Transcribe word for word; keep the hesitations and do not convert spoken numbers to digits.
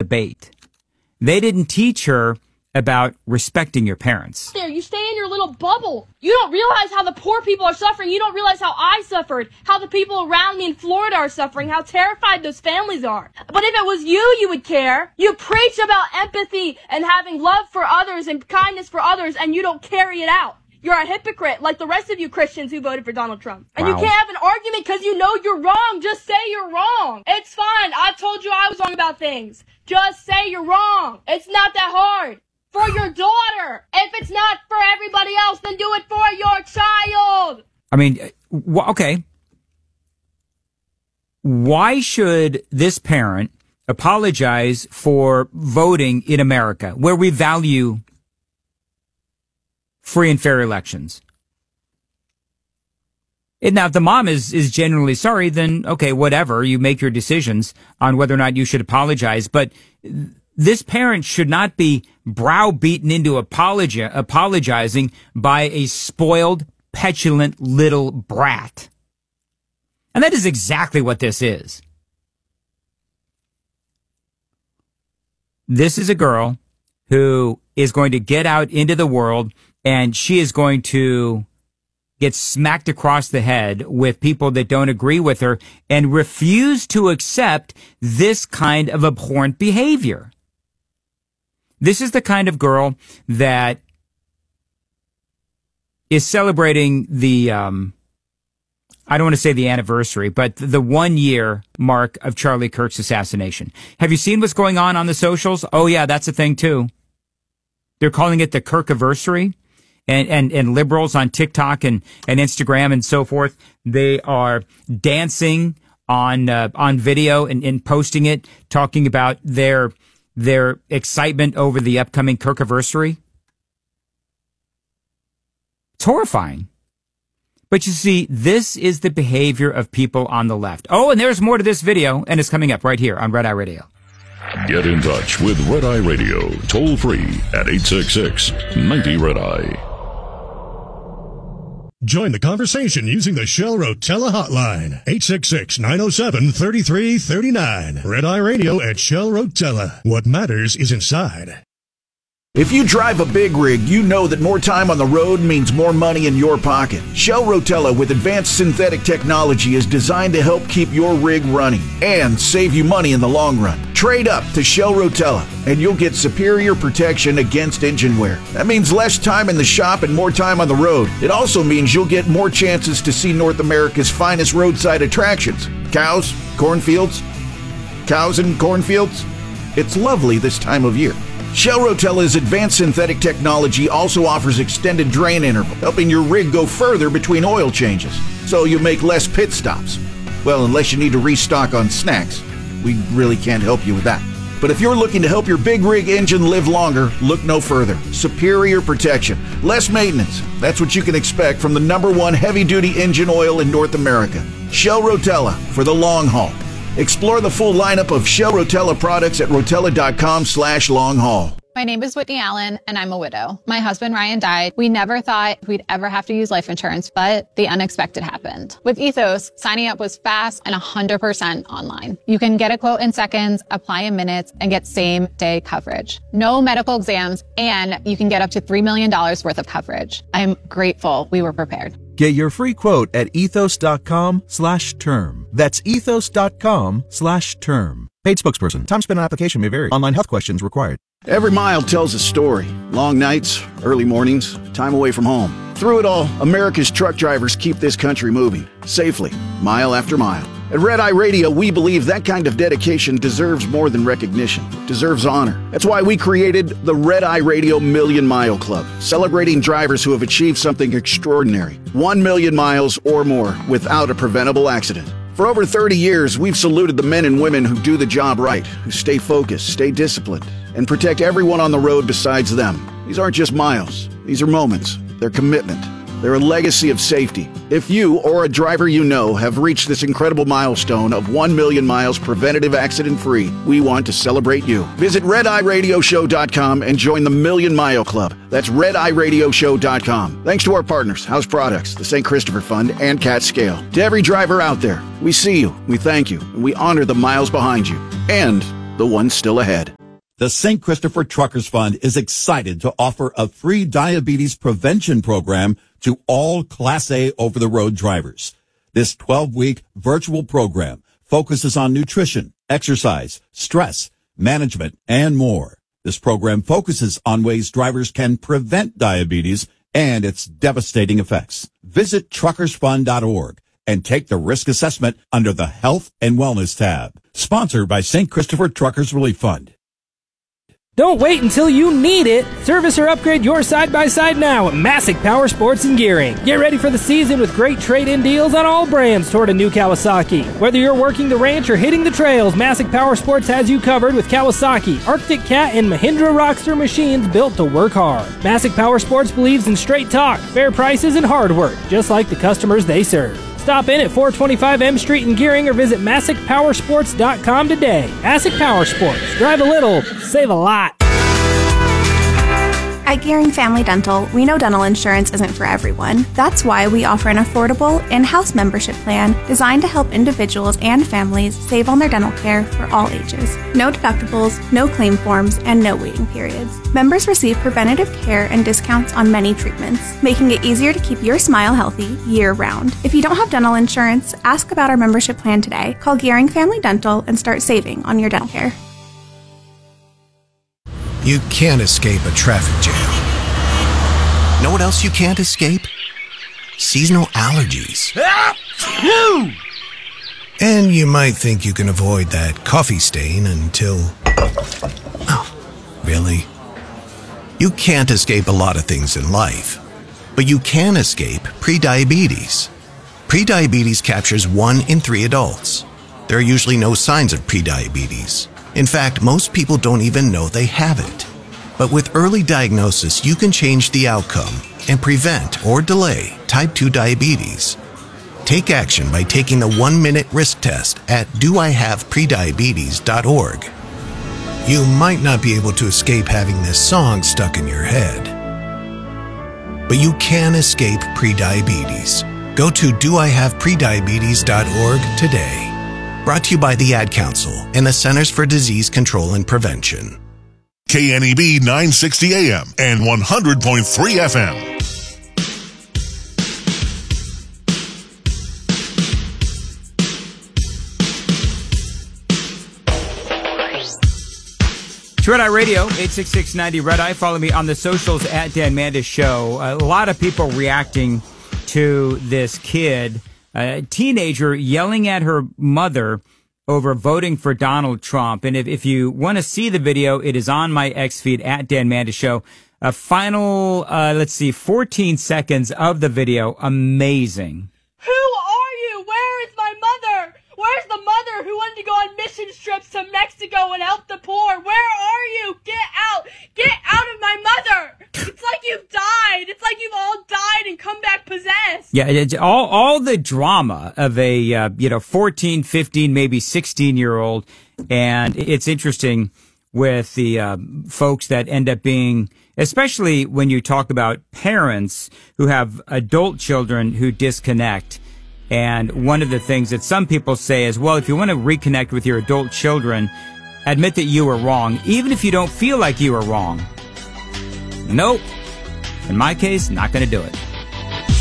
debate. They didn't teach her about respecting your parents. There, you stay in your little bubble. You don't realize how the poor people are suffering. You don't realize how I suffered, how the people around me in Florida are suffering, how terrified those families are. But if it was you, you would care. You preach about empathy and having love for others and kindness for others, and you don't carry it out. You're a hypocrite, like the rest of you Christians who voted for Donald Trump. And wow. You can't have an argument because you know you're wrong. Just say you're wrong. It's fine. I told you I was wrong about things. Just say you're wrong. It's not that hard. For your daughter. If it's not for everybody else, then do it for your child. I mean, okay. Why should this parent apologize for voting in America, where we value free and fair elections? And now, if the mom is, is genuinely sorry, then okay, whatever. You make your decisions on whether or not you should apologize. But this parent should not be browbeaten into apologi- apologizing by a spoiled, petulant little brat. And that is exactly what this is. This is a girl who is going to get out into the world, and she is going to get smacked across the head with people that don't agree with her and refuse to accept this kind of abhorrent behavior. This is the kind of girl that is celebrating the, um, I don't want to say the anniversary, but the one year mark of Charlie Kirk's assassination. Have you seen what's going on on the socials? Oh yeah, that's a thing too. They're calling it the Kirkiversary. And, and, and liberals on TikTok and, and Instagram and so forth, they are dancing on, uh, on video and, and posting it, talking about their, their excitement over the upcoming Kirkiversary. It's horrifying. But you see, this is the behavior of people on the left. Oh, and there's more to this video, and it's coming up right here on Red Eye Radio. Get in touch with Red Eye Radio, toll free at eight six six, nine zero, Red Eye. Join the conversation using the Shell Rotella hotline, eight six six, nine oh seven, three three three nine. Red Eye Radio at Shell Rotella. What matters is inside. If you drive a big rig, you know that more time on the road means more money in your pocket. Shell Rotella with advanced synthetic technology is designed to help keep your rig running and save you money in the long run. Trade up to Shell Rotella and you'll get superior protection against engine wear. That means less time in the shop and more time on the road. It also means you'll get more chances to see North America's finest roadside attractions. Cows, cornfields, cows and cornfields. It's lovely this time of year. Shell Rotella's advanced synthetic technology also offers extended drain interval, helping your rig go further between oil changes, so you make less pit stops. Well, unless you need to restock on snacks. We really can't help you with that. But if you're looking to help your big rig engine live longer, look no further. Superior protection, less maintenance. That's what you can expect from the number one heavy-duty engine oil in North America. Shell Rotella for the long haul. Explore the full lineup of Shell Rotella products at rotella.com slash long haul. My name is Whitney Allen, and I'm a widow. My husband, Ryan, died. We never thought we'd ever have to use life insurance, but the unexpected happened. With Ethos, signing up was fast and one hundred percent online. You can get a quote in seconds, apply in minutes, and get same-day coverage. No medical exams, and you can get up to three million dollars worth of coverage. I'm grateful we were prepared. Get your free quote at ethos.com slash term. That's ethos.com slash term. Paid spokesperson. Time spent on application may vary. Online health questions required. Every mile tells a story. Long nights, early mornings, time away from home. Through it all, America's truck drivers keep this country moving, safely, mile after mile. At Red Eye Radio, we believe that kind of dedication deserves more than recognition. It deserves honor. That's why we created the Red Eye Radio Million Mile Club, celebrating drivers who have achieved something extraordinary. One million miles or more without a preventable accident. For over thirty years, we've saluted the men and women who do the job right, who stay focused, stay disciplined, and protect everyone on the road besides them. These aren't just miles. These are moments. They're commitment. They're a legacy of safety. If you or a driver you know have reached this incredible milestone of one million miles preventative accident-free, we want to celebrate you. Visit red eye radio show dot com and join the Million Mile Club. That's red eye radio show dot com. Thanks to our partners, House Products, the Saint Christopher Fund, and Cat Scale. To every driver out there, we see you, we thank you, and we honor the miles behind you. And the ones still ahead. The Saint Christopher Truckers Fund is excited to offer a free diabetes prevention program to all Class A over-the-road drivers. This twelve-week virtual program focuses on nutrition, exercise, stress, management, and more. This program focuses on ways drivers can prevent diabetes and its devastating effects. Visit truckers fund dot org and take the risk assessment under the Health and Wellness tab. Sponsored by Saint Christopher Truckers Relief Fund. Don't wait until you need it. Service or upgrade your side-by-side now at Masick Power Sports and Gearing. Get ready for the season with great trade-in deals on all brands toward a new Kawasaki. Whether you're working the ranch or hitting the trails, Masick Power Sports has you covered with Kawasaki, Arctic Cat, and Mahindra Rockster machines built to work hard. Masick Power Sports believes in straight talk, fair prices, and hard work, just like the customers they serve. Stop in at four twenty-five M Street in Gearing or visit Masick Power Sports dot com today. Masick Power Sports. Drive a little, save a lot. At Gearing Family Dental, we know dental insurance isn't for everyone. That's why we offer an affordable in-house membership plan designed to help individuals and families save on their dental care for all ages. No deductibles, no claim forms, and no waiting periods. Members receive preventative care and discounts on many treatments, making it easier to keep your smile healthy year-round. If you don't have dental insurance, ask about our membership plan today. Call Gearing Family Dental and start saving on your dental care. You can't escape a traffic jam. Know what else you can't escape? Seasonal allergies. And you might think you can avoid that coffee stain until... Oh, really? You can't escape a lot of things in life, but you can escape prediabetes. Prediabetes captures one in three adults. There are usually no signs of prediabetes. In fact, most people don't even know they have it. But with early diagnosis, you can change the outcome and prevent or delay type two diabetes. Take action by taking the one-minute risk test at do I have prediabetes dot org. You might not be able to escape having this song stuck in your head, but you can escape prediabetes. Go to do I have prediabetes dot org today. Brought to you by the Ad Council and the Centers for Disease Control and Prevention. K N E B nine sixty A M and one hundred point three F M. Red Eye Radio, eight six six ninety Red Eye. Follow me on the socials at Dan Mandis Show. A lot of people reacting to this kid, a teenager yelling at her mother over voting for Donald Trump. And if, if you want to see the video, it is on my X feed at Dan Mandis Show. A final, uh, let's see, fourteen seconds of the video. Amazing. Who are you? Where is my mother? Where's the mother who wanted to go on mission trips to Mexico and help the poor? Where are you? Get out! Get out of my mother! It's like you've died. It's like you've all died and come back possessed. Yeah, it's all all the drama of a uh, you know fourteen, fifteen, maybe sixteen year old, and it's interesting with the uh, folks that end up being, especially when you talk about parents who have adult children who disconnect. And one of the things that some people say is, well, if you want to reconnect with your adult children, admit that you were wrong, even if you don't feel like you were wrong. Nope. In my case, not going to do it.